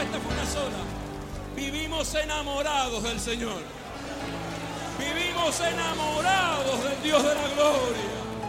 Esta fue una sola. Vivimos enamorados del Señor. Vivimos enamorados del Dios de la gloria.